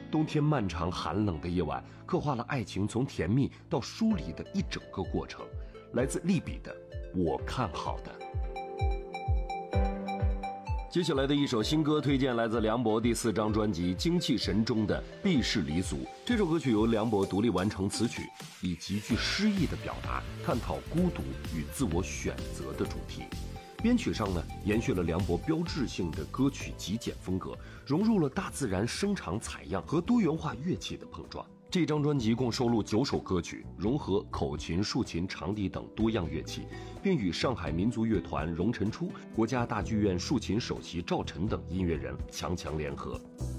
冬天漫长寒冷的夜晚，刻画了爱情从甜蜜到疏离的一整个过程。来自利比的我看好的。接下来的一首新歌推荐来自梁博第4张专辑《精气神》中的《避世离俗》。这首歌曲由梁博独立完成词曲，以极具诗意的表达探讨孤独与自我选择的主题。编曲上呢，延续了梁博标志性的歌曲极简风格，融入了大自然声场采样和多元化乐器的碰撞。这张专辑共收录9首歌曲，融合口琴、竖琴、长笛等多样乐器，并与上海民族乐团、荣辰初、国家大剧院竖琴首席赵晨等音乐人强强联合。